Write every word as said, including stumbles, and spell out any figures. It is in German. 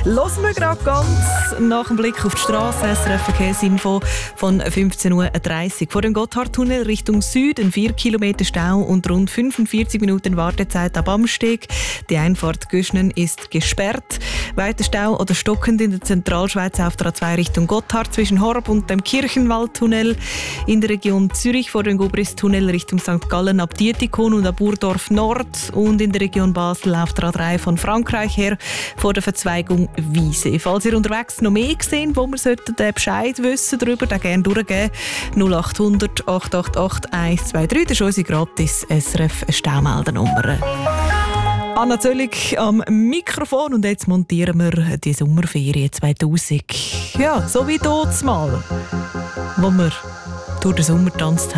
Hören wir gerade ganz nach dem Blick auf die Straße. S R F Verkehrsinfo von fünfzehn Uhr dreißig. Vor dem Gotthardtunnel Richtung Süden vier Kilometer Stau und rund fünfundvierzig Minuten Wartezeit ab Amsteg. Die Einfahrt Göschnen ist gesperrt. Weiter Stau oder stockend in der Zentralschweiz auf der A zwei Richtung Gotthard zwischen Horb und dem Kirchenwaldtunnel. In der Region Zürich vor dem Gubristunnel Richtung Sankt Gallen ab Dietikon und ab Burdorf Nord. Und in der Region Basel auf der A drei von Frankreich her vor der Verzweigung Wiese. Falls ihr unterwegs noch mehr sehen, wo wir den Bescheid wissen darüber, dann gerne durchgeben. null acht hundert acht acht acht eins zwei drei, das ist unsere gratis S R F Staumeldernummer. Anna Zöllig am Mikrofon und jetzt montieren wir die Sommerferien zweitausend. Ja, so wie dort mal, wo wir durch den Sommer tanzt haben.